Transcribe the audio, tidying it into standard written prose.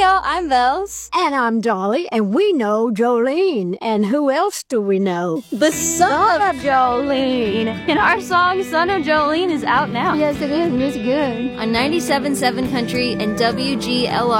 y'all, I'm Bells. And I'm Dolly, and we know Jolene. And who else do we know? The son of Jolene. And our song, Son of Jolene, is out now. Yes, it is, and it's good. On 97.7 Country and WGLR.